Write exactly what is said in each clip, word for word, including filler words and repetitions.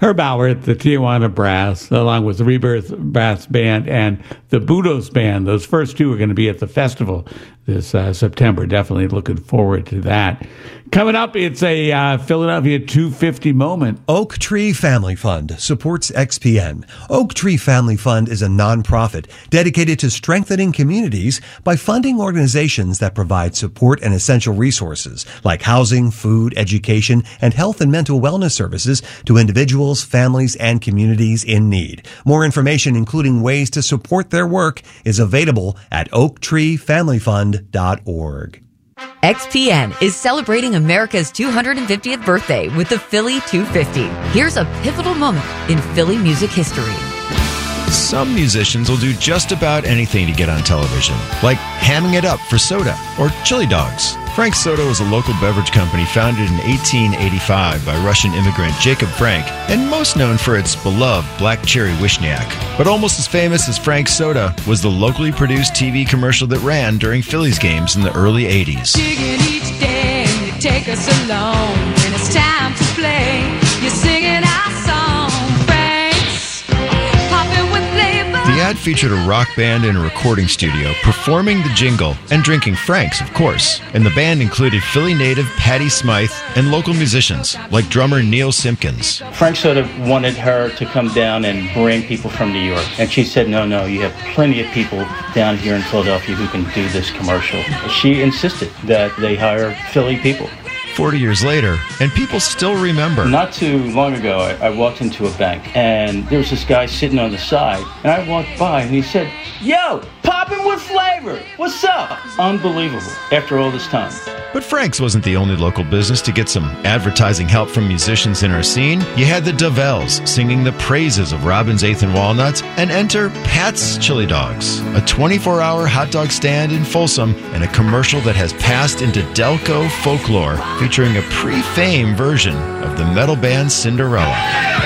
Herb Alpert, the Tijuana Brass, along with the Rebirth Brass Band and the Budos Band. Those first two are going to be at the festival this uh, September. Definitely looking forward to that. Coming up, it's a uh, Philadelphia two fifty moment. Oak Tree Family Fund supports X P N. Oak Tree Family Fund is a nonprofit dedicated to strengthening communities by funding organizations that provide support and essential resources like housing, food, education, and health and mental wellness services to individuals, families, and communities in need. More information, including ways to support their work, is available at oak tree family fund dot org. X P N is celebrating America's two hundred fiftieth birthday with the Philly two fifty. Here's a pivotal moment in Philly music history. Some musicians will do just about anything to get on television, like hamming it up for soda or chili dogs. Frank's Soda was a local beverage company founded in eighteen eighty-five by Russian immigrant Jacob Frank, and most known for its beloved Black Cherry Wishniak. But almost as famous as Frank's Soda was the locally produced T V commercial that ran during Phillies games in the early eighties. Digging each day and you take us along. When it's time to play, you're singing our song, Franks. Popping with flavor. The ad featured a rock band in a recording studio performing the jingle and drinking Frank's, of course. And the band included Philly native Patty Smythe and local musicians like drummer Neil Simpkins. Frank sort of wanted her to come down and bring people from New York. And she said, no, no, you have plenty of people down here in Philadelphia who can do this commercial. She insisted that they hire Philly people. Forty years later, and people still remember. Not too long ago, I, I walked into a bank, and there was this guy sitting on the side, and I walked by, and he said, yo, poppin' with flavor, what's up? Unbelievable, after all this time. But Frank's wasn't the only local business to get some advertising help from musicians in our scene. You had the Dovells singing the praises of Robin's Eighth and Walnuts, and enter Pat's Chili Dogs, a twenty-four hour hot dog stand in Folsom, and a commercial that has passed into Delco folklore, featuring a pre-fame version of the metal band Cinderella.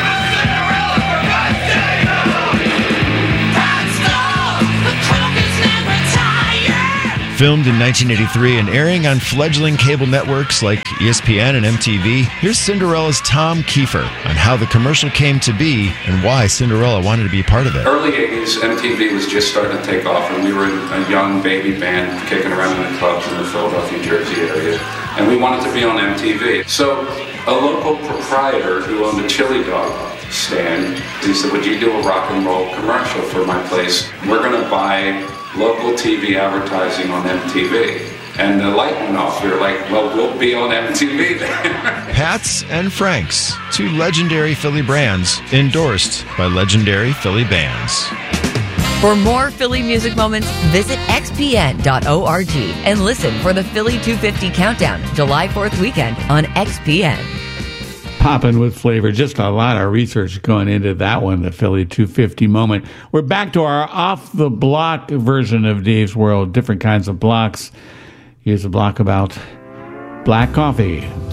Filmed in nineteen eighty-three and airing on fledgling cable networks like E S P N and M T V, here's Cinderella's Tom Kiefer on how the commercial came to be and why Cinderella wanted to be a part of it. Early eighties, M T V was just starting to take off, and we were a young baby band kicking around in the clubs in the Philadelphia, Jersey area, and we wanted to be on M T V. So a local proprietor who owned a chili dog stand, he said, would you do a rock and roll commercial for my place? We're going to buy local T V advertising on M T V. And the light went off. We were like, well, we'll be on M T V then. Pat's and Frank's, two legendary Philly brands endorsed by legendary Philly bands. For more Philly music moments, visit x p n dot org and listen for the Philly two fifty Countdown, July fourth weekend on X P N. Popping with flavor. Just a lot of research going into that one, the Philly two fifty moment. We're back to our off-the-block version of Dave's World, different kinds of blocks. Here's a block about black coffee.